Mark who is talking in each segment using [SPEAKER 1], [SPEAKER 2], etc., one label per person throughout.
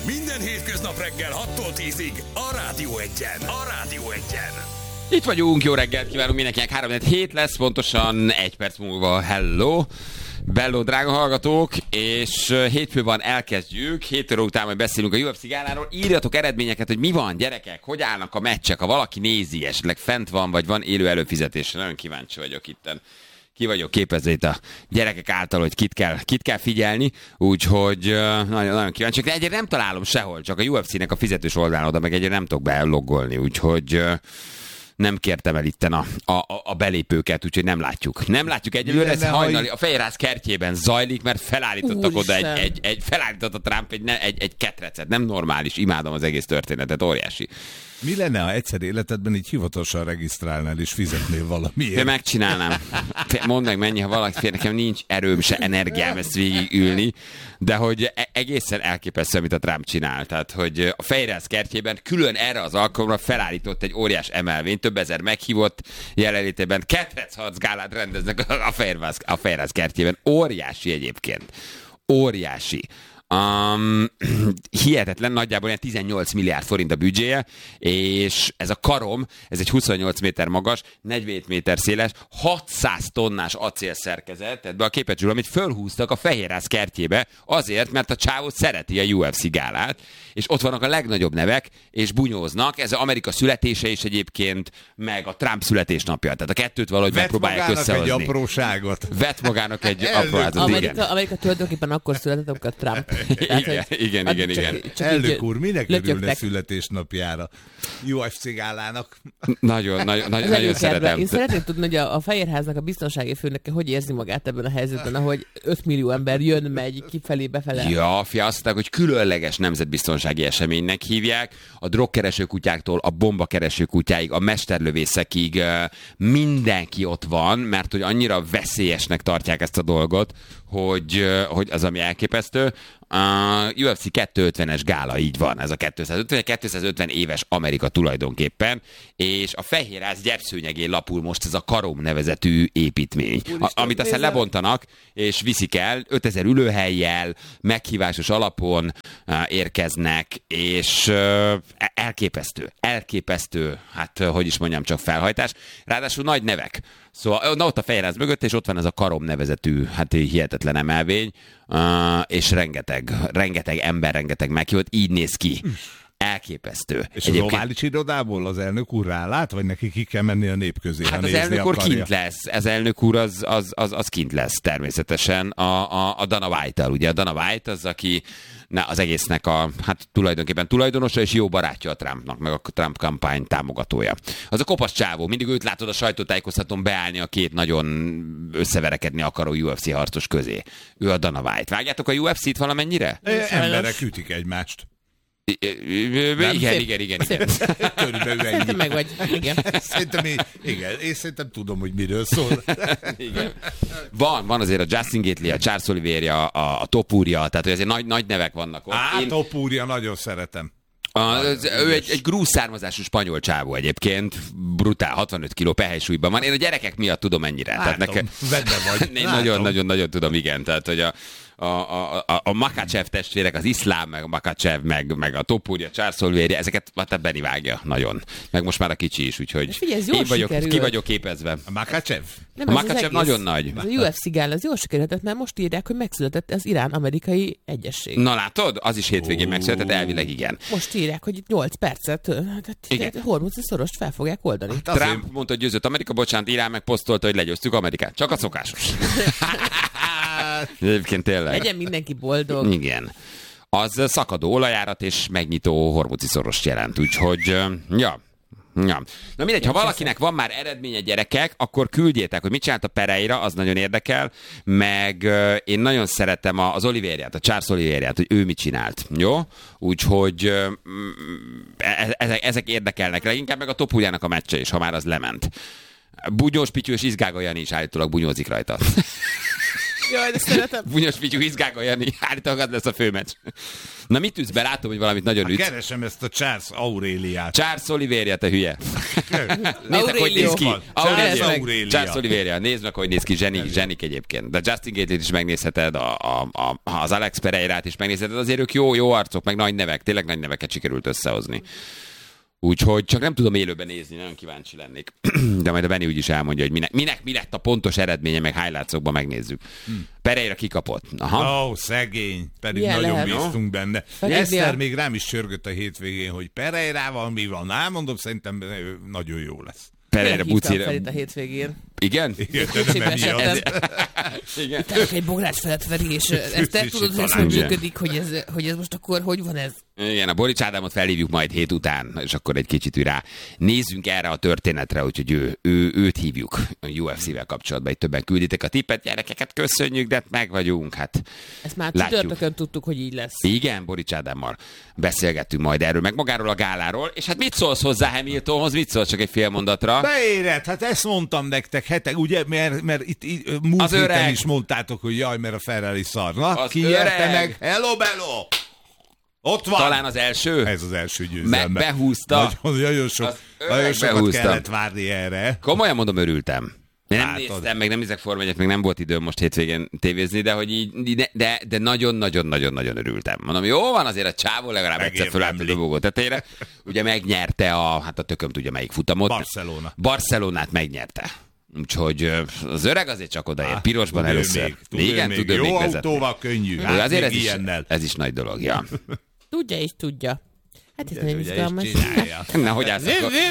[SPEAKER 1] Minden hétköznap reggel 6-tól 10-ig a Rádió Egyen.
[SPEAKER 2] Itt vagyunk, jó reggelt kívánunk mindenkinek, 3-7 lesz, pontosan 1 perc múlva. Hello! Bello, drága hallgatók, és hétfő van, elkezdjük. 7 óra után majd beszélünk a UFC gáláról. Írjatok eredményeket, hogy mi van, gyerekek, hogy állnak a meccsek, ha valaki nézi, esetleg fent van, vagy van élő előfizetés. Nagyon kíváncsi vagyok itten. Ki vagyok képezve itt a gyerekek által, hogy kit kell figyelni, úgyhogy nagyon kíváncsi. De egyre nem találom sehol, csak a UFC-nek a fizetős oldalán oda, meg egyre nem tudok beloggolni, úgyhogy nem kértem el itten a belépőket, úgyhogy nem látjuk. Nem látjuk egyelőre, ez hajnali, a Fehérház kertjében zajlik, mert felállítottak oda felállított a Trump egy ketrecet. Nem normális, imádom az egész történetet, óriási.
[SPEAKER 3] Mi lenne, ha egyszer életedben így hivatalosan regisztrálnál és fizetnél valamiért?
[SPEAKER 2] Én megcsinálnám. Mondd meg mennyi, ha valaki, nekem nincs erőm se energiám ezt végigülni, de hogy egészen elképesztő, amit a Trump csinál. Tehát, hogy a Fehérház kertjében külön erre az alkalomra felállított egy óriás emelvényt, több ezer meghívott jelenlétében ketrecharc gálát rendeznek a Fehérház kertjében. Óriási egyébként. Óriási. Hihetetlen, nagyjából ilyen 18 milliárd forint a büdzséje, és ez a karom, ez egy 28 méter magas, 47 méter széles, 600 tonnás acélszerkezet, tehát be a képet zsúl, amit fölhúztak a Fehérház kertjébe, azért, mert a csávó szereti a UFC gálát, és ott vannak a legnagyobb nevek, és bunyóznak, ez az Amerika születése is egyébként, meg a Trump születésnapja, tehát a kettőt valahogy megpróbálják összehozni.
[SPEAKER 3] Egy apróságot.
[SPEAKER 2] Vett magának egy apróságot, igen.
[SPEAKER 4] Amerika tulajdonképpen akkor született, amikor a Trump.
[SPEAKER 2] Igen.
[SPEAKER 3] Elnök úr, minek örülne születésnapjára? UFC gálának.
[SPEAKER 2] Nagyon szeretem.
[SPEAKER 4] Én szeretném tudni, hogy a Fehérháznak a biztonsági főnöke hogy érzi magát ebben a helyzetben, ahogy 5 millió ember jön, megy kifelé, befele.
[SPEAKER 2] Ja, azt mondták, hogy különleges nemzetbiztonsági eseménynek hívják. A drogkereső kutyáktól a bombakereső kutyáig, a mesterlövészekig mindenki ott van, mert hogy annyira veszélyesnek tartják ezt a dolgot, hogy az, ami elképesztő. A UFC 250-es gála, így van, ez a 250 éves Amerika tulajdonképpen, és a Fehérház gyepszőnyegén lapul most ez a Karom nevezetű építmény, amit aztán lebontanak, és viszik el, 5000 ülőhellyel, meghívásos alapon érkeznek, és elképesztő, hát hogy is mondjam, csak felhajtás, ráadásul nagy nevek. Szóval ott a Fehérház mögött, és ott van ez a Karom nevezetű, hát hihetetlen emelvény, és rengeteg ember, rengeteg meghívott, így néz ki. Elképesztő.
[SPEAKER 3] És az ovális irodából az elnök úr rálát, vagy neki ki kell menni a nép közé,
[SPEAKER 2] hát az elnök úr kint lesz. Az elnök úr az kint lesz természetesen a Dana White-tal. Ugye a Dana White az, aki az egésznek hát tulajdonképpen tulajdonosa és jó barátja a Trumpnak, meg a Trump kampány támogatója. Az a kopasz csávó, mindig őt látod a sajtótájékoztatón beállni a két nagyon összeverekedni akaró UFC harcos közé. Ő a Dana White. Vágjátok a UFC-t valamennyire?
[SPEAKER 3] Emberek ütik egymást.
[SPEAKER 2] Igen.
[SPEAKER 3] Körülbelül ennyi.
[SPEAKER 4] Szerintem meg vagy. Igen.
[SPEAKER 3] Én szerintem tudom, hogy miről szól.
[SPEAKER 2] Igen. Van azért a Justin Gaethje, a Charles Oliveira, a Topuria, tehát hogy azért nagy nevek vannak ott.
[SPEAKER 3] Topuria, nagyon szeretem.
[SPEAKER 2] Ő egy grúz származású spanyol csávó egyébként, brutál, 65 kiló pehelysúlyban van. Én a gyerekek miatt tudom ennyire.
[SPEAKER 3] Látom, benne vagy.
[SPEAKER 2] Én nagyon tudom, igen. Tehát, hogy a Makhachev testvérek, az Iszlám, meg a Makhachev, meg a Topuria, Charles Oliveira, ezeket hát Benni vágja nagyon. Meg most már a kicsi is, úgyhogy
[SPEAKER 4] figyelj,
[SPEAKER 2] ki vagyok képezve.
[SPEAKER 3] A Makhachev?
[SPEAKER 2] A Makhachev nagyon nagy.
[SPEAKER 4] Az UFC gál, az jól sikerült, mert most írják, hogy megszületett az Irán-amerikai egyesség.
[SPEAKER 2] Na látod? Az is hétvégén megszületett, elvileg igen.
[SPEAKER 4] Most írják, hogy 8 percet, Hormuz szorost fel fogják oldani.
[SPEAKER 2] Hát Trump mondta, hogy győzött Amerika, bocsánat, Irán megposztolta, hogy legyőztük Amerikát. Csak a szokásos. Egyébként tényleg.
[SPEAKER 4] Legyen mindenki boldog.
[SPEAKER 2] Igen. Az szakadó olajárat és megnyitó hormuzi szorost jelent, úgyhogy ja. Na mindegy, ha valakinek van már eredménye, gyerekek, akkor küldjétek, hogy mit csinált a Pereira, az nagyon érdekel, meg én nagyon szeretem az Oliveirát, a Charles Oliveirát, hogy ő mit csinált, jó? Úgyhogy ezek érdekelnek, leginkább meg a Topuriának a meccse is, ha már az lement. Bugyós Pityő és Izgága Jani is állítólag bunyózik rajta.
[SPEAKER 4] Jaj, de szeretem.
[SPEAKER 2] Bunyos figyú, izgága Jani. Állítólag az lesz a főmeccs. Na mit ütsz be? Látom, hogy valamit nagyon ütsz.
[SPEAKER 3] Keresem ezt a Charles Aureliát.
[SPEAKER 2] Charles Oliveira, te hülye. Nézd meg, hogy néz ki. Charles Oliveira. Nézd meg, hogy néz ki. Zsenik egyébként. De Justin Gatley-t is megnézheted, az Alex Pereirát is megnézheted. Azért ők jó arcok, meg nagy nevek. Tényleg nagy neveket sikerült összehozni. Úgyhogy csak nem tudom élőben nézni, nagyon kíváncsi lennék. De majd a Benni úgyis elmondja, hogy minek mi lett a pontos eredménye, meg highlightsokban megnézzük. Pereira kikapott. Aha.
[SPEAKER 3] Szegény. Pedig
[SPEAKER 4] milyen
[SPEAKER 3] nagyon
[SPEAKER 4] lehet,
[SPEAKER 3] bíztunk benne.
[SPEAKER 4] Fekete
[SPEAKER 3] Eszter még rám is sörgött a hétvégén, hogy Pereirával mi van. Mondom, szerintem nagyon jó lesz.
[SPEAKER 2] Pereira bucira.
[SPEAKER 4] Felit a hétvégén.
[SPEAKER 2] Igen?
[SPEAKER 3] Igen, de nem emiatt.
[SPEAKER 2] Igen.
[SPEAKER 4] Tehát egy bogrács felettveri, és ezt te tudod, hogy ez hogy működik, hogy ez most akkor hogy van ez?
[SPEAKER 2] Igen, a Borics Ádámot felhívjuk majd hét után, és akkor egy kicsit rá nézzünk erre a történetre, úgyhogy őt hívjuk a UFC-vel kapcsolatban. Itt többen külditek a tippet, gyerekeket köszönjük, de meg vagyunk, hát
[SPEAKER 4] ezt már
[SPEAKER 2] látjuk.
[SPEAKER 4] csütörtökön tudtuk, hogy így lesz.
[SPEAKER 2] Igen, Borics Ádámmal beszélgettünk majd erről, meg magáról a gáláról, és hát mit szólsz hozzá Hamiltonhoz, mit szólsz csak egy fél mondatra?
[SPEAKER 3] Beérett, hát ezt mondtam nektek hetek, ugye, mert itt múlt héten is mondtátok, hogy jaj, mert a Ferrari szar. Na, ki nyerte meg? Hello, bello! Ott van!
[SPEAKER 2] Talán az első?
[SPEAKER 3] Ez az első győzelme.
[SPEAKER 2] Megbehúzta.
[SPEAKER 3] Nagyon sokat kellett várni erre.
[SPEAKER 2] Komolyan mondom, örültem. Nem néztem, meg nem nézek Forma 1-et, meg nem volt időm most hétvégén tévézni, de hogy így, de nagyon-nagyon-nagyon örültem. Mondom, jó van, azért a csávó legalább egyszer fölállt a dobogó tetejére. Ugye megnyerte a tököm tudja melyik futamot. Barcelonát megnyerte. Úgyhogy az öreg azért csak odaér, pirosban először. Igen, tud ő még
[SPEAKER 3] jó
[SPEAKER 2] vezetni.
[SPEAKER 3] autóval könnyű.
[SPEAKER 2] Azért ez is nagy dolog, ja.
[SPEAKER 4] Tudja és tudja. Hát ez nem izgalmas.
[SPEAKER 2] Na, hogy állsz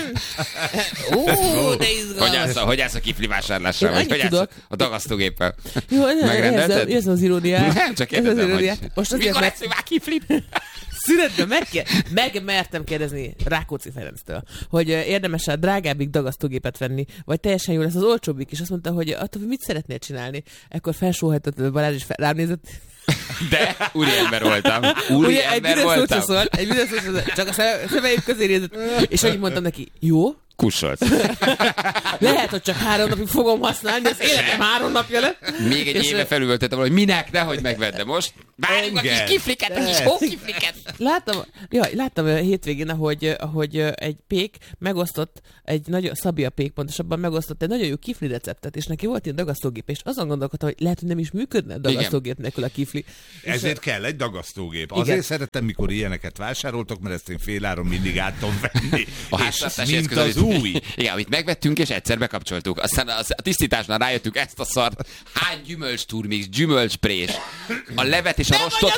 [SPEAKER 2] hogy állsz a kifli vásárlással? Vagy hogy állsz a dagasztógéppel?
[SPEAKER 4] Jó, érzem az iróniát.
[SPEAKER 2] Nem, csak kérdezem, hogy
[SPEAKER 4] mikor
[SPEAKER 2] lesz már kiflit?
[SPEAKER 4] Születben megmertem kérdezni Rákóczi Ferenctől, hogy érdemes a drágábbik dagasztógépet venni, vagy teljesen jó lesz az olcsóbbik, és azt mondta, hogy attól mit szeretnél csinálni. Ekkor felsóhajtott Balázs, és rám nézett.
[SPEAKER 2] De úriember voltam. Úriember voltam.
[SPEAKER 4] Egy videószót, csak a szemeim közé nézett, és annyit mondtam neki, jó?
[SPEAKER 2] Kussolt.
[SPEAKER 4] Lehet, hogy csak 3 napig fogom használni, az életem 3 napja lett.
[SPEAKER 2] Még egy éve felülöltettem, hogy minek, nehogy megvedd, de most várjunk a kis kifliket, a kis hókifliket.
[SPEAKER 4] Láttam a hétvégén, ahogy egy pék megosztott, Szabia pék pontosabban megosztott egy nagyon jó kifli receptet, és neki volt ilyen dagasztógép, és azon gondolkodtam, hogy lehet, hogy nem is működne a dagasztógép nélkül a kifli.
[SPEAKER 3] Ezért kell egy dagasztógép. Azért szeretem, mikor ilyeneket vásároltok, mert ezt én féláron mindig át tudom venni. És mint az új.
[SPEAKER 2] Igen, amit megvettünk, és egyszer bekapcsoltuk. Aztán a tisztításnál rájöttünk, ezt a szart, hány gyümölcsturmix, gyümölcsprés, a levet és a rostot.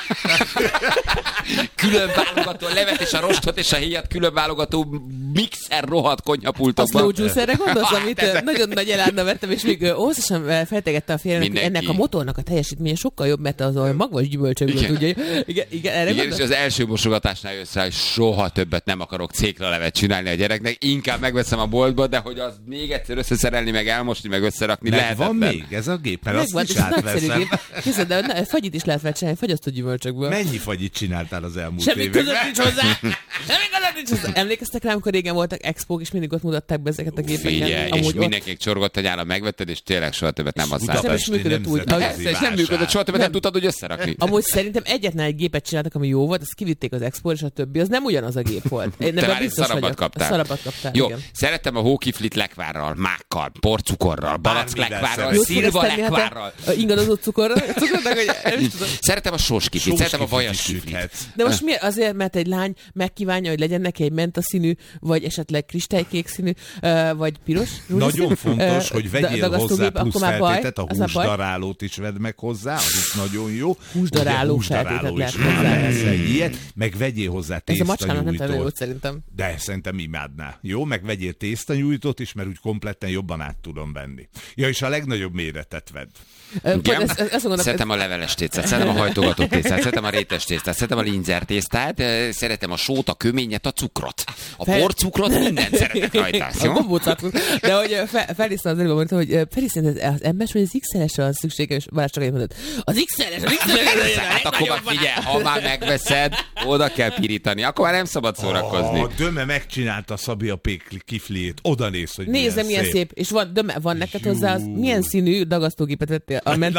[SPEAKER 2] Külön válogató, a levet és a rostot és a héjat külön válogató mixer rohadt konyhapultokban.
[SPEAKER 4] A slow juicerre gondolsz, amit nagyon nagy elállna vettem, és még óvatosan fejtegette a félrenek, hogy ennek a motornak a teljesítménye sokkal jobb, mert az olyan magvas gyümölcsökből tudja. Igen, erre
[SPEAKER 2] igen, és az első mosogatásnál jössz rá, hogy soha többet nem akarok cékra levet csinálni a gyereknek, inkább megveszem a boltba, de hogy az még egyszer összeszerelni, meg elmosni, meg összerakni lehetetlen.
[SPEAKER 3] Van még ez a gép, mert azt is átveszem.
[SPEAKER 4] Kézzel, de fagyit is lehet csinálni, fagyasztott gyümölcsökből.
[SPEAKER 3] Mennyi fagyit csináltál az elmúlt
[SPEAKER 4] években? Semmi között nincs hozzá! Emlékeztek rá, amikor régen voltak expók, és mindig ott mutatták be ezeket a gépeket?
[SPEAKER 2] Figyelj, és mindenkinek csorgott a nyála, megvetted, és tényleg soha többet nem használtad.
[SPEAKER 4] És
[SPEAKER 2] nem működött, soha többet nem tudtad, hogy összerakni.
[SPEAKER 4] Amúgy szerintem egyetlen egy gépet csináltak, ami jó volt, azt kivitték az expóra, és a többi, az nem ugyanaz a gép volt.
[SPEAKER 2] Te már szarabbat kaptál. Jó,
[SPEAKER 4] igen.
[SPEAKER 2] Szeretem a hókiflit lekvárral, mákkal, porcukorral, balacklekvárral, szilva lekvárral.
[SPEAKER 4] Ingadozott cukorral.
[SPEAKER 2] Szeretem a soskiflit, szeretem a vajas kiflit.
[SPEAKER 4] De most miért? Azért, mert egy lány megkívánja, hogy legyen neki egy mentaszínű, vagy esetleg kristálykék színű, vagy piros.
[SPEAKER 3] Nagyon fontos, hogy vegyél hozzá plusz feltétet, a húsdarálót is vedd meg hozzá, az is nagyon jó.
[SPEAKER 4] Húsdaráló feltétet lehet hozzá.
[SPEAKER 3] Ilyet, meg vegyél hozzá tésztanyújtót.
[SPEAKER 4] Szerintem.
[SPEAKER 3] De szerintem imádná. Jó, meg vegyél tésztanyújtót is, mert úgy kompletten jobban át tudom venni. Ja, és a legnagyobb méretet vedd.
[SPEAKER 2] Szeretem a leveles tésztát, szeretem a hajtogató tésztát, szeretem a rétes tésztát, szeretem a linzer tésztát, szeretem a sót, a köményet, a cukrot. A porcukrot, mindent szeretek rajta.
[SPEAKER 4] A gombócakot. De hogy Felisztán az előbb mondta, hogy Felisztán az MS vagy az XL-esre van szüksége, és Balázs csak egy mondott, az XL-es,
[SPEAKER 2] Hát akkor már figyelj, ha már megveszed, oda kell pirítani, akkor már nem szabad szórakozni.
[SPEAKER 3] Döme megcsinálta Szabi a pék kifliét, oda néz, hogy
[SPEAKER 4] nézd, milyen szép. És van neked hozzá, milyen színű dagasztógépet vettél?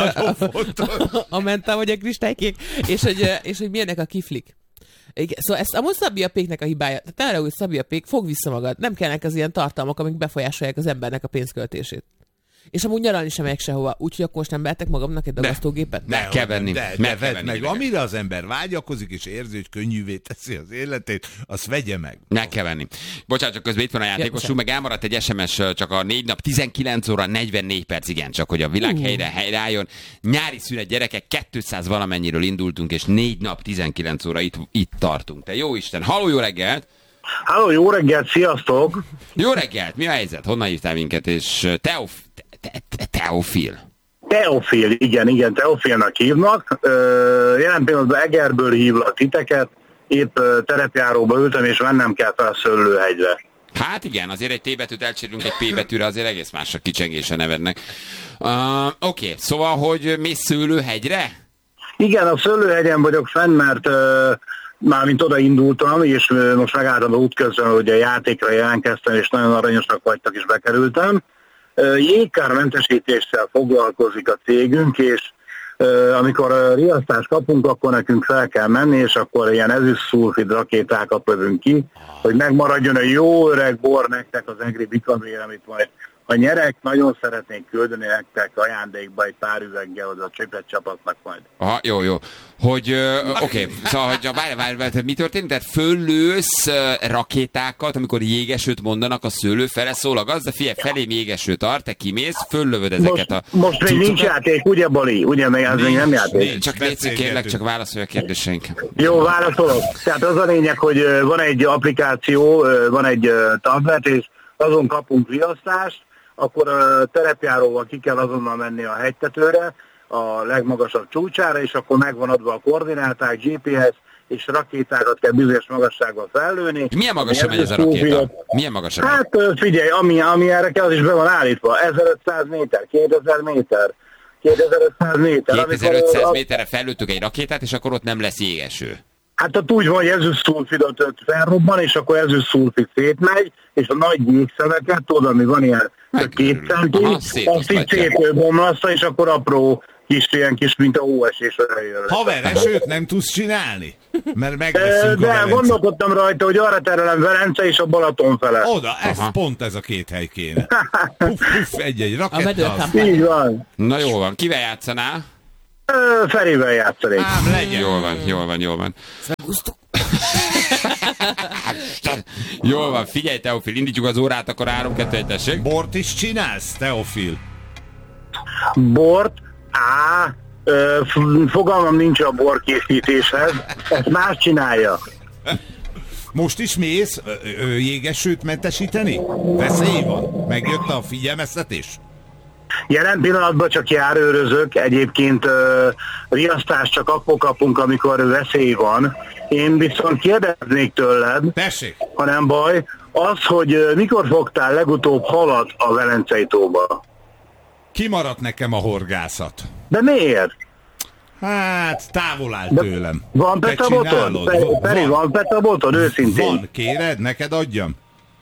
[SPEAKER 4] A mentál vagy a kristálykék, és hogy milyenek a kiflik. Igen, szóval ez amúgy Szabi a péknek a hibája. Tehát arra, hogy Szabi a pék, fog vissza magad. Nem kellnek az ilyen tartalmak, amik befolyásolják az embernek a pénzköltését. És amúgy nyaralni sem megyek sehova. Úgyhogy akkor most nem vehetek magamnak egy dagasztógépet?
[SPEAKER 2] Meg kell venni.
[SPEAKER 3] Meg. Amire az ember vágyakozik és érzi, hogy könnyűvé teszi az életét, azt vegye meg.
[SPEAKER 2] Meg kell venni. Bocsánat, csak közben itt van a játékosunk, meg elmaradt egy SMS csak a 4 nap 19 óra 44 perc, igen, csak hogy a világ helyreálljon. Nyári szünet gyerekek, 200 valamennyiről indultunk, és 4 nap 19 óra itt tartunk. Te jó Isten, halló, jó reggelt!
[SPEAKER 5] Halló, jó reggelt, sziasztok!
[SPEAKER 2] Jó reggelt, mi a helyzet? Honnan hívtál minket? És Teofil.
[SPEAKER 5] Teofil, igen, Teofilnak hívnak. Jelen pillanatban Egerből hívlak titeket. Épp terepjáróba ültem, és mennem kell fel a Szőlőhegyre.
[SPEAKER 2] Hát igen, azért egy T betűt elcsérünk egy P betűre, azért egész más a kicsengése nevednek. Oké, szóval, hogy mész Szőlőhegyre?
[SPEAKER 5] Igen, a Szőlőhegyen vagyok fenn, mert mármint oda indultam, és most megálltam a útközben, hogy a játékra jelentkeztem, és nagyon aranyosak vagytok, és bekerültem. Jégkármentesítéssel foglalkozik a cégünk, és amikor riasztást kapunk, akkor nekünk fel kell menni, és akkor ilyen ezüstszulfid rakétákat lövünk ki, hogy megmaradjon a jó öreg bor nektek az egri bikamér, amit majd ha nyerek, nagyon szeretnék küldeni nektek ajándékba egy pár üveggel oda a Csipet csapatnak majd.
[SPEAKER 2] Aha, jó. Hogy, oké, szóval, hogy várj, mi történt? Tehát föllősz rakétákat, amikor jégesőt mondanak a szőlő fele, szól a gazda, figyelj, felém jégeső tart, te kimész, föllövöd ezeket
[SPEAKER 5] most még nincs játék, ugye Bali? Ugye még ez még nem játék?
[SPEAKER 2] Csak kérlek, csak válaszolj a kérdéseinkre.
[SPEAKER 5] Jó, válaszolok. Tehát az a lényeg, hogy van egy applikáció, van egy tablet, és azon kapunk riasztást, akkor a terepjáróval ki kell azonnal menni a hegytetőre, a legmagasabb csúcsára, és akkor megvan adva a koordináták, GPS, és rakétákat kell bizonyos magasságban fellőni.
[SPEAKER 2] Milyen magasra megy ez a rakéta? Milyen magasra?
[SPEAKER 5] Hát figyelj, ami erre kell, az is be van állítva. 1500 méter, 2000 méter, 2500 méter.
[SPEAKER 2] 2500 méterre fellőttük egy rakétát, és akkor ott nem lesz jégeső.
[SPEAKER 5] Hát ott úgy van, hogy ezüstszulfidot felrobban, és akkor ezüstszulfid szétmegy, és a nagy jégszemeket, tudod, ami van ilyen 2 centi, azt így szétbomlaszta, és akkor apró ilyen kis, mint a hóesés jön.
[SPEAKER 3] Haver, esőt nem tudsz csinálni? Mert megveszünk
[SPEAKER 5] de gondolkodtam rajta, hogy arra terelem Velence és a Balaton fele.
[SPEAKER 3] Oda, pont ez a 2 hely kéne. Puff, egy raketta.
[SPEAKER 5] Így van.
[SPEAKER 2] Na jó van, kivel játszanál?
[SPEAKER 5] Ferivel játszanék.
[SPEAKER 3] Legyen.
[SPEAKER 2] Jól van. Jól van, figyelj Teofil, indítjuk az órát, akkor 3-2-1, tessék.
[SPEAKER 3] Bort is csinálsz, Teofil?
[SPEAKER 5] Bort? Fogalmam nincs a borkészítéshez, ezt más csinálja.
[SPEAKER 3] Most is mész jégesőt mentesíteni? Veszély van? Megjött a figyelmeztetés?
[SPEAKER 5] Jelen pillanatban csak járőrözök, egyébként riasztást csak akkor kapunk, amikor veszély van. Én viszont kérdeznék tőled,
[SPEAKER 3] tessék,
[SPEAKER 5] ha nem baj, az, hogy mikor fogtál legutóbb halat a Velencei tóba?
[SPEAKER 3] Kimaradt nekem a horgászat.
[SPEAKER 5] De miért?
[SPEAKER 3] Hát, távol áll tőlem.
[SPEAKER 5] Van petabotod? Peri, van petabotod, őszintén?
[SPEAKER 3] Van, kéred? Neked adjam?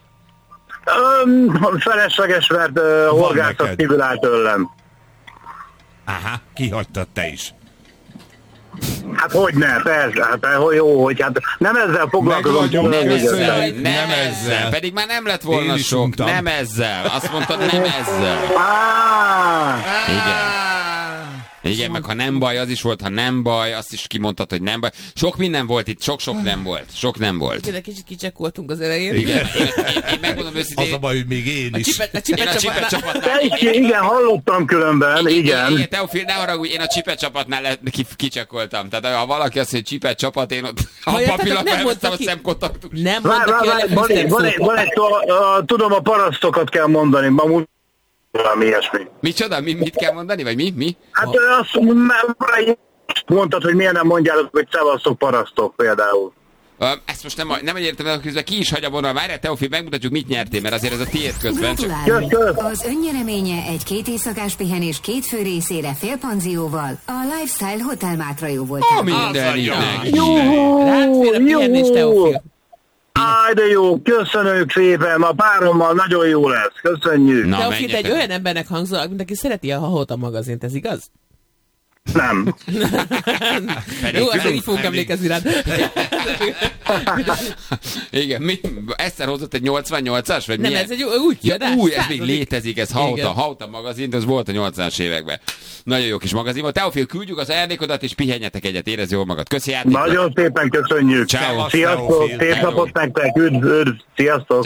[SPEAKER 5] Felesleges, mert horgászat kívül áll tőlem.
[SPEAKER 3] Aha, kihagytad te is.
[SPEAKER 5] Hát hogyne, persze, hát jó, hogy hát nem ezzel foglalkozom.
[SPEAKER 2] Nem ezzel. Pedig már nem lett volna sok. Mondtam. Nem ezzel. Azt mondtad, nem ezzel. Igen, meg ha nem baj, az is volt, ha nem baj, azt is kimondtad, hogy nem baj. Sok minden volt itt, sok nem volt.
[SPEAKER 4] Egy kicsit kicsekkoltunk az elején.
[SPEAKER 2] Igen. Én megmondom őszintén.
[SPEAKER 3] Az a baj, hogy még én is.
[SPEAKER 4] A Csipet csapatnál.
[SPEAKER 5] Igen, hallottam különben, igen.
[SPEAKER 2] Teofil, ne haragudj, én a Csipet csapatnál kicsekkoltam. Tehát ha valaki azt mondja, hogy Csipet csapat, én ott a papírlapra elhoztam a szemkontaktus.
[SPEAKER 4] Nem mondta ki
[SPEAKER 5] van egy, tudom, a parasztokat kell mondani, amúgy valami ilyesmi.
[SPEAKER 2] Micsoda? Mit kell mondani? Vagy mi?
[SPEAKER 5] Hát azt mondtad, hogy miért nem mondjátok, hogy szevasztok parasztok például.
[SPEAKER 2] Ezt most nem értem, de közben ki is hagy a vonal. Várjál, Teofil, megmutatjuk, mit nyertél, mert azért ez a tiéd közben.
[SPEAKER 6] Gratulálunk! Az önnyereménye egy 2 éjszakás pihenés 2 fő részére félpanzióval a Lifestyle Hotel Mátrajó volt.
[SPEAKER 2] Minden
[SPEAKER 5] jó! Áj, de jó, köszönjük szépen, a párommal nagyon jó lesz, köszönjük.
[SPEAKER 4] Teofil, egy olyan embernek hangzol, mint aki szereti a Hahota magazint, ez igaz?
[SPEAKER 5] Nem.
[SPEAKER 4] Jó, azért így fogunk emlékezni rád.
[SPEAKER 2] Igen, Eszter hozott egy 88-as? Vagy
[SPEAKER 4] nem,
[SPEAKER 2] milyen?
[SPEAKER 4] ez egy új kiadás.
[SPEAKER 2] Új, ez még létezik, ez Hauta magazin, ez volt a 80-as években. Nagyon jó kis magazin volt. Teofil, küldjük az ajándékodat, és pihenjetek egyet, érezd jól magad. Köszi játékot.
[SPEAKER 5] Nagyon szépen köszönjük.
[SPEAKER 2] Ciao.
[SPEAKER 5] Sziasztok, szép napot nektek, üdv, sziasztok.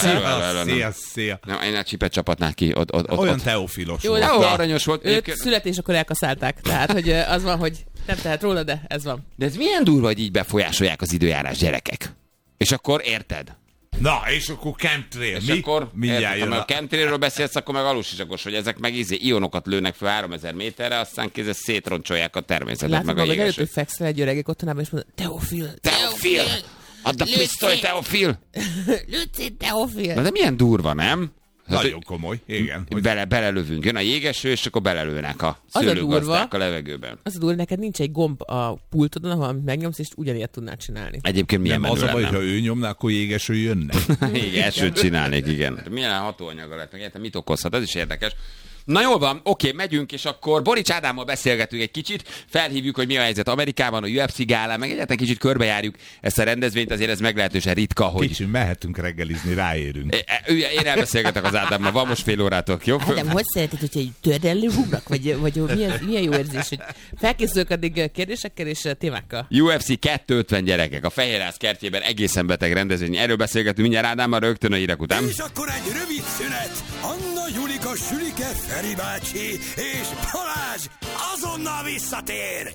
[SPEAKER 3] Szia.
[SPEAKER 2] Én a csipet csapatnál ki.
[SPEAKER 3] Olyan teofilos
[SPEAKER 4] volt.
[SPEAKER 2] Jó, aranyos volt.
[SPEAKER 4] Őt születésekor elkaszálták. Tehát, hogy az van, hogy nem tehet róla, de ez van.
[SPEAKER 2] De ez milyen durva, hogy így befolyásolják az időjárás, gyerekek. És akkor érted?
[SPEAKER 3] Na, és akkor chemtrail.
[SPEAKER 2] És akkor
[SPEAKER 3] mindjárt jön.
[SPEAKER 2] Ha a chemtrailről beszélsz, akkor meg alusisakos, hogy ezek meg ionokat lőnek fel 3000 méterre, aztán kézzel szétroncsolják a természetet,
[SPEAKER 4] látod,
[SPEAKER 2] meg a jégesőt.
[SPEAKER 4] Látod, hogy fekszel egy öregek otthonában, és mondod, Teofil!
[SPEAKER 2] Add a pisztoly, Teofil!
[SPEAKER 4] Lőtt Teofil!
[SPEAKER 2] De milyen durva, nem?
[SPEAKER 3] Nagyon komoly, igen.
[SPEAKER 2] Belelövünk. Jön a jégeső, és akkor belelőnek a szőlőgazdák a levegőben.
[SPEAKER 4] Az a durva, neked nincs egy gomb a pultodon, ahol megnyomsz, és ugyanilyet tudnád csinálni.
[SPEAKER 2] Egyébként milyen menő lenne.
[SPEAKER 3] Az a baj, ha ő nyomná, akkor jégeső jönne.
[SPEAKER 2] Igen, esőt csinálnék, igen. Milyen hatóanyaga lett, meg mit okozhat, ez is érdekes. Na jól van, oké, megyünk, és akkor Borics Ádámmal beszélgetünk egy kicsit, felhívjuk, hogy mi a helyzet Amerikában, a UFC gálán, meg egyáltalán kicsit körbejárjuk ezt a rendezvényt, azért ez meglehetősen ritka, hogy...
[SPEAKER 3] Kicsit mehetünk reggelizni, ráérünk.
[SPEAKER 2] Én elbeszélgetek az Ádámmal, van most fél órátok, jó?
[SPEAKER 4] Ádám, hogy szereted, hogyha egy tördelő rúgnak, vagy milyen jó érzés, hogy felkészülök addig kérdésekkel és témákkal?
[SPEAKER 2] UFC 250 gyerekek, a Fehérház kertjében egészen beteg rendezvény. Erről beszélgetünk mindjárt Ádámmal rögtön a hírek után.
[SPEAKER 1] És akkor egy rövid szünet. Anna, Julika, Sülike, Feri bácsi és Balázs azonnal visszatér!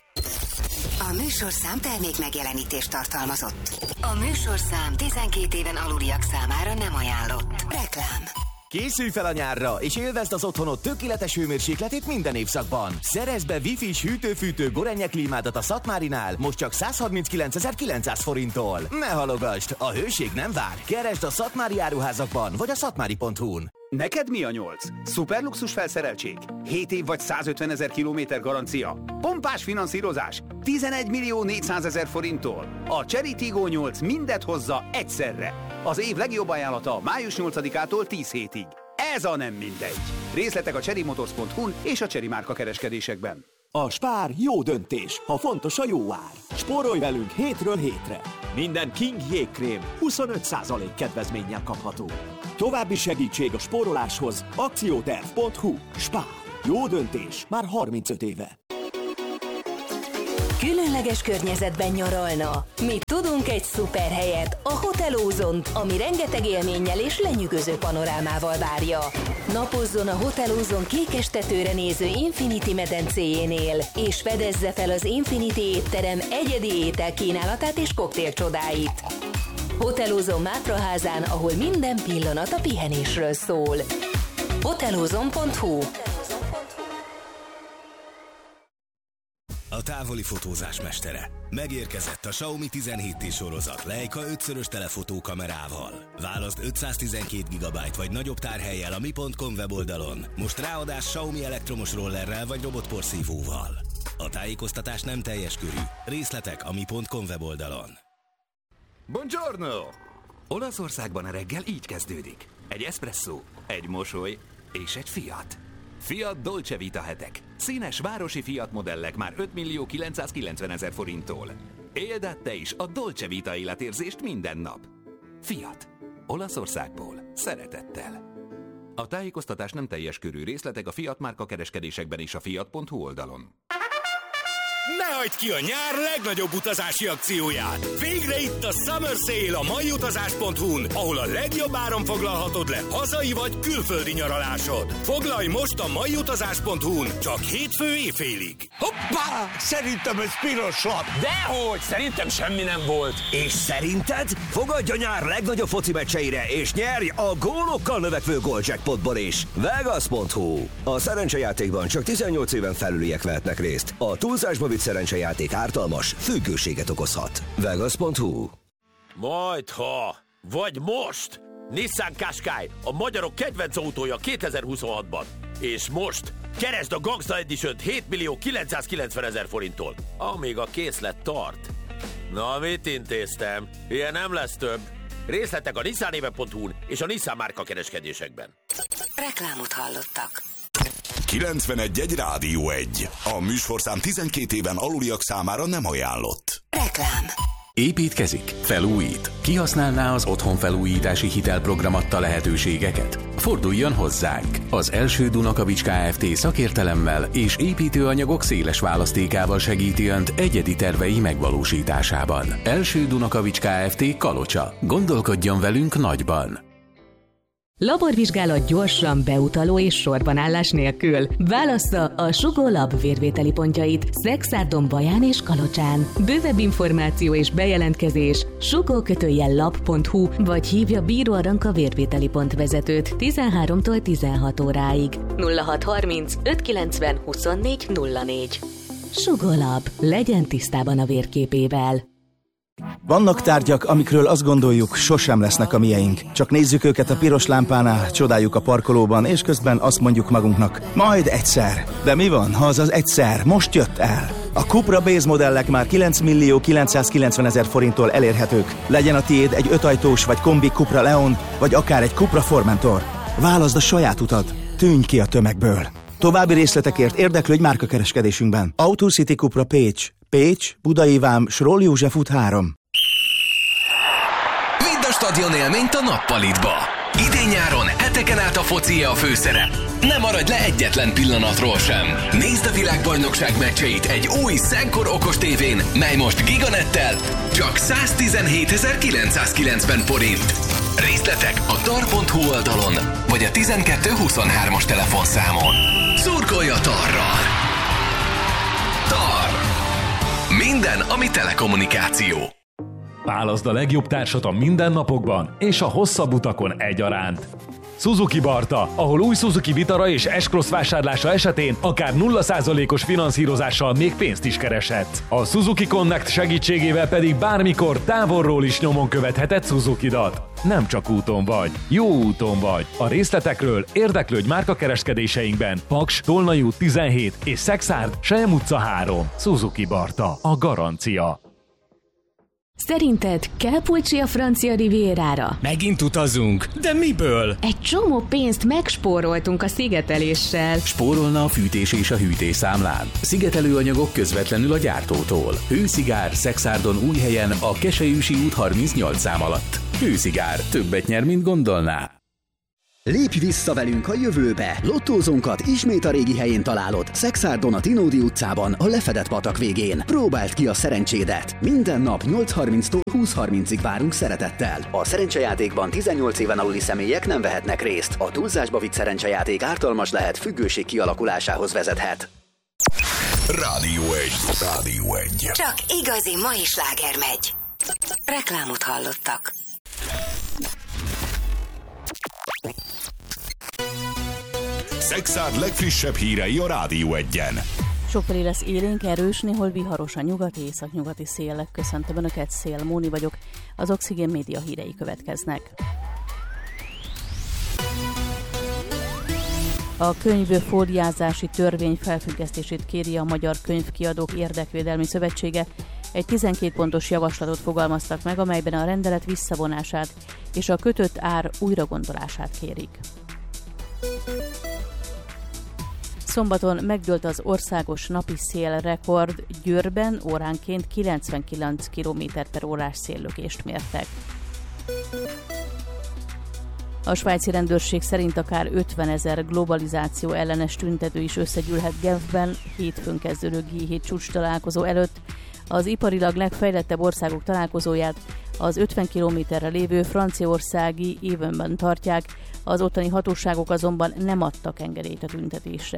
[SPEAKER 6] A műsorszám termék megjelenítést tartalmazott. A műsorszám 12 éven aluliak számára nem ajánlott. Reklám.
[SPEAKER 7] Készülj fel a nyárra, és élvezd az otthonod tökéletes hőmérsékletét minden évszakban. Szerezd be Wi-Fi-s hűtő-fűtő Gorenje klímádat a Szatmárinál, most csak 139.900 forinttól. Ne halogasd, a hőség nem vár. Keresd a Szatmári áruházakban, vagy a szatmári.hu-n.
[SPEAKER 8] Neked mi a 8? Szuperluxus felszereltség? 7 év vagy 150 000 kilométer garancia? Pompás finanszírozás? 11.400.000 forinttól? A Cherry Tiggo 8 mindet hozza egyszerre. Az év legjobb ajánlata május 8-ától 10 hétig. Ez a nem mindegy. Részletek a cherrymotors.hu-n és a Cherry márka kereskedésekben.
[SPEAKER 9] A Spár jó döntés, ha fontos a jó ár. Spórolj velünk hétről hétre. Minden King jégkrém 25% kedvezménnyel kapható. További segítség a spóroláshoz akcióterv.hu. Spár. Jó döntés már 35 éve.
[SPEAKER 6] Különleges környezetben nyaralna. Mi tudunk egy szuper helyet, a Hotel Ozont, ami rengeteg élménnyel és lenyűgöző panorámával várja. Napozzon a Hotel Ozon kékestetőre néző Infinity medencéjénél, és fedezze fel az Infinity étterem egyedi ételkínálatát és koktélcsodáit. Hotel Ozon Mátraházán, ahol minden pillanat a pihenésről szól. hotelozon.hu.
[SPEAKER 10] A távoli fotózás mestere. Megérkezett a Xiaomi 17T sorozat Leica 5-szörös telefotó kamerával. Válaszd 512 GB vagy nagyobb tárhellyel a mi.com weboldalon. Most ráadás Xiaomi elektromos rollerrel vagy robotporszívóval. A tájékoztatás nem teljes körű. Részletek a mi.com weboldalon.
[SPEAKER 8] Buongiorno! Olaszországban a reggel így kezdődik. Egy espresszó, egy mosoly és egy Fiat. Fiat Dolce Vita hetek. Színes városi Fiat modellek már 5.990.000 forinttól. Éld át te is a Dolce Vita életérzést minden nap. Fiat. Olaszországból. Szeretettel. A tájékoztatás nem teljes körű. Részletek a Fiat márka kereskedésekben és a fiat.hu oldalon.
[SPEAKER 1] Ne hagyd ki a nyár legnagyobb utazási akcióját! Végre itt a Summer Sale a maiutazás.hu-n, ahol a legjobb áron foglalhatod le hazai vagy külföldi nyaralásod. Foglalj most a maiutazás.hu-n, csak hétfő éjfélig.
[SPEAKER 11] Hoppá! Szerintem ez piros lap! Dehogy! Szerintem semmi nem volt!
[SPEAKER 12] És szerinted? Fogadj a nyár legnagyobb foci meccseire, és nyerj a gólokkal növekvő góljackpotból is! Vegas.hu. A szerencsejátékban csak 18 éven felüliek vehetnek részt. A túlzásba vitt szerencsejáték ártalmas, függőséget okozhat. Vegas.hu.
[SPEAKER 11] Majdha, vagy most! Nissan Qashqai, a magyarok kedvenc autója 2026-ban. És most keresd a Gangsta Edition-t 7.990.000 forinttól, amíg a készlet tart. Na, mit intéztem? Ilyen nem lesz több. Részletek a nissanéve.hu-n és a Nissan márka kereskedésekben.
[SPEAKER 6] Reklámot hallottak.
[SPEAKER 10] 91.1 Rádió 1. A műsorszám 12 éven aluliak számára nem ajánlott.
[SPEAKER 6] Reklám.
[SPEAKER 13] Építkezik? Felújít? Kihasználná az otthonfelújítási hitelprogram adta lehetőségeket? Forduljon hozzánk! Az Első Dunakavics Kft. Szakértelemmel és építőanyagok széles választékával segíti Önt egyedi tervei megvalósításában. Első Dunakavics Kft. Kalocsa. Gondolkodjon velünk nagyban!
[SPEAKER 14] Laborvizsgálat gyorsan, beutaló és sorbanállás nélkül. Válassza a Sugó Lab vérvételi pontjait Szexárdon, Baján és Kalocsán. Bővebb információ és bejelentkezés sugó-lab.hu vagy hívja Bíró Aranka vérvételi pontvezetőt 13-tól 16 óráig. 0630 590 24 04. Sugó Lab. Legyen tisztában a vérképével.
[SPEAKER 15] Vannak tárgyak, amikről azt gondoljuk, sosem lesznek a mieink. Csak nézzük őket a piros lámpánál, csodáljuk a parkolóban, és közben azt mondjuk magunknak, majd egyszer. De mi van, ha az az egyszer most jött el? A Cupra Base modellek már 9.990.000 forinttól elérhetők. Legyen a tiéd egy 5 ajtós vagy kombi Cupra Leon, vagy akár egy Cupra Formentor. Válaszd a saját utad. Tűnj ki a tömegből. További részletekért érdeklődj márkakereskedésünkben. Auto City Cupra Pécs. Pécs, Budai Vám, Sroll József út 3.
[SPEAKER 16] Vidd a stadion élményt a nappalitba. Idén-nyáron heteken át a focia a főszerep. Ne maradj le egyetlen pillanatról sem. Nézd a világbajnokság meccseit egy új Szenkor okos tévén, mely most Giganettel csak 117.990 forint. Részletek a tar.hu oldalon, vagy a 1223-as telefonszámon. Szurkolj a Tarral! Tar! Minden, ami telekommunikáció.
[SPEAKER 17] Válaszd a legjobb társat a mindennapokban és a hosszabb utakon egyaránt. Suzuki Barta, ahol új Suzuki Vitara és S-Cross vásárlása esetén akár 0%-os finanszírozással még pénzt is kereshetsz. A Suzuki Connect segítségével pedig bármikor távolról is nyomon követheted Suzukidat. Nem csak úton vagy, jó úton vagy. A részletekről érdeklődj márkakereskedéseinkben. Paks, Tolnai út 17 és Szexárd, Selyem utca 3. Suzuki Barta, a garancia.
[SPEAKER 14] Szerinted kell pulcsi a francia rivierára?
[SPEAKER 18] Megint utazunk? De miből?
[SPEAKER 14] Egy csomó pénzt megspóroltunk a szigeteléssel.
[SPEAKER 13] Spórolna a fűtés és a hűtés számlán. Szigetelőanyagok közvetlenül a gyártótól. Hőszigár Szexárdon új helyen a Keselyűsi út 38 szám alatt. Hőszigár. Többet nyer, mint gondolná.
[SPEAKER 19] Lépj vissza velünk a jövőbe! Lottózónkat ismét a régi helyén találod, Szexárdon a Tinódi utcában, a lefedett patak végén. Próbáld ki a szerencsédet! Minden nap 8:30-tól 20:30-ig várunk szeretettel. A szerencsejátékban 18 éven aluli személyek nem vehetnek részt. A túlzásba vitt szerencsejáték ártalmas lehet, függőség kialakulásához vezethet.
[SPEAKER 10] Rádió 1. Rádió 1.
[SPEAKER 6] Csak igazi mai sláger megy. Reklámot hallottak.
[SPEAKER 10] Szexárd legfrissebb hírei a Rádió 1-en.
[SPEAKER 20] Sokfelé lesz élénk, erős, néhol viharos a nyugati, északnyugati szél. Köszöntöm Önöket, Szél Móni vagyok. Az Oxigén Média hírei következnek. A könyvfóliázási törvény felfüggesztését kéri a Magyar Könyvkiadók Érdekvédelmi Szövetsége. Egy 12 pontos javaslatot fogalmaztak meg, amelyben a rendelet visszavonását és a kötött ár újragondolását kérik. Szombaton megdőlt az országos napi szélrekord, Győrben óránként 99 km/órás széllökést mértek. A svájci rendőrség szerint akár 50 000 globalizáció ellenes tüntető is összegyűlhet Genfben hétfőn kezdődő G7 csúcs találkozó előtt. Az iparilag legfejlettebb országok találkozóját az 50 kilométerre lévő franciaországi Évenben tartják, az ottani hatóságok azonban nem adtak engedélyt a tüntetésre.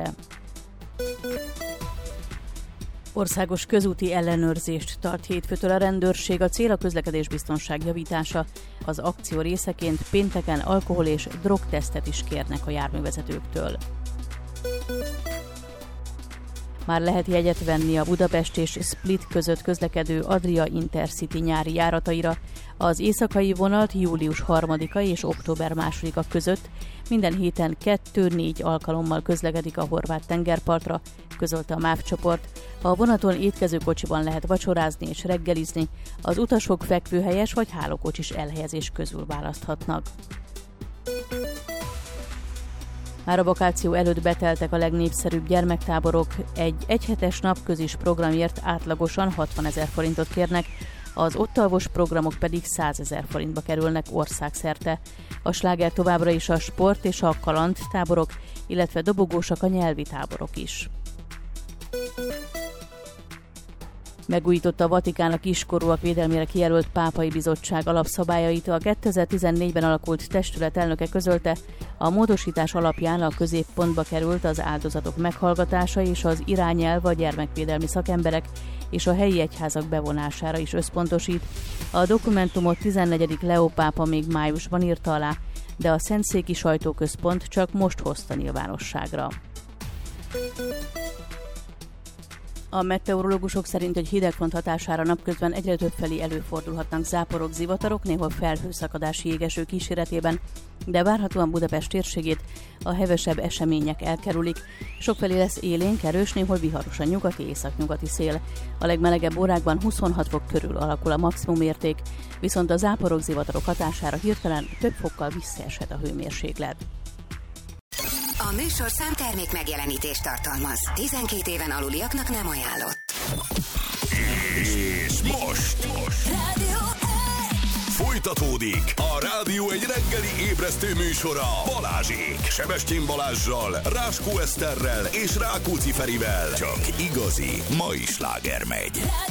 [SPEAKER 20] Országos közúti ellenőrzést tart hétfőtől a rendőrség, a cél a közlekedésbiztonság javítása. Az akció részeként pénteken alkohol- és drogtesztet is kérnek a járművezetőktől. Már lehet jegyet venni a Budapest és Split között közlekedő Adria Intercity nyári járataira. Az éjszakai vonat július 3-a és október 2-a között minden héten 2-4 alkalommal közlekedik a horvát tengerpartra, közölte a MÁV csoport. A vonaton étkező kocsiban lehet vacsorázni és reggelizni, az utasok fekvőhelyes vagy hálókocsis elhelyezés közül választhatnak. Már a vakáció előtt beteltek a legnépszerűbb gyermektáborok. Egy egyhetes napközis programért átlagosan 60 000 forintot kérnek, az ott alvos programok pedig 100 000 forintba kerülnek országszerte. A sláger továbbra is a sport és a kaland táborok, illetve dobogósak a nyelvi táborok is. Megújította a Vatikán a kiskorúak védelmére kijelölt pápai bizottság alapszabályait. A 2014-ben alakult testület elnöke közölte, a módosítás alapján a középpontba került az áldozatok meghallgatása és az irányelv a gyermekvédelmi szakemberek és a helyi egyházak bevonására is összpontosít. A dokumentumot 14. Leó pápa még májusban írta alá, de a Szentszéki Sajtóközpont csak most hozta nyilvánosságra. A meteorológusok szerint, hogy hidegfront hatására napközben egyre többfelé előfordulhatnak záporok, zivatarok, néhol felhőszakadási jégeső kíséretében, de várhatóan Budapest térségét a hevesebb események elkerülik. Sokfelé lesz élénk, erős, néhol viharos a nyugati északnyugati szél. A legmelegebb órákban 26 fok körül alakul a maximum érték, viszont a záporok, zivatarok hatására hirtelen több fokkal visszaeshet a hőmérséklet.
[SPEAKER 21] A műsorszám termék megjelenítést tartalmaz. 12 éven aluliaknak nem ajánlott.
[SPEAKER 1] És most folytatódik a Rádió egy reggeli ébresztő műsora Balázsék. Sebestyén Balázssal, Ráskó Eszterrel és Rákóczi Ferivel. Csak igazi mai sláger megy.